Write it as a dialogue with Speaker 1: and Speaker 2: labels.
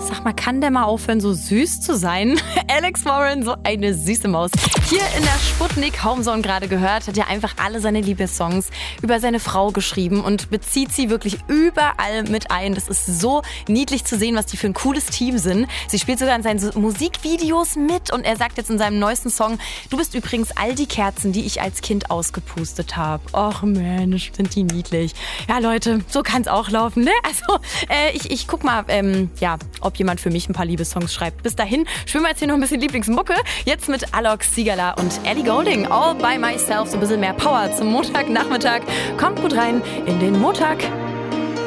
Speaker 1: Sag mal, kann der mal aufhören, so süß zu sein? Alex Warren, so eine süße Maus. Hier in der Sputnik Homezone gerade gehört, hat ja einfach alle seine Liebessongs über seine Frau geschrieben und bezieht sie wirklich überall mit ein. Das ist so niedlich zu sehen, was die für ein cooles Team sind. Sie spielt sogar in seinen Musikvideos mit und er sagt jetzt in seinem neuesten Song, du bist übrigens all die Kerzen, die ich als Kind ausgepustet habe. Och Mensch, sind die niedlich. Ja Leute, so kann's auch laufen, ne? Also ich guck mal, ob jemand für mich ein paar Liebessongs schreibt. Bis dahin schwimmen wir jetzt hier noch ein bisschen Lieblingsmucke. Jetzt mit Alok Sigala und Ellie Goulding. All by myself. So ein bisschen mehr Power zum Montagnachmittag. Kommt gut rein in den Montag.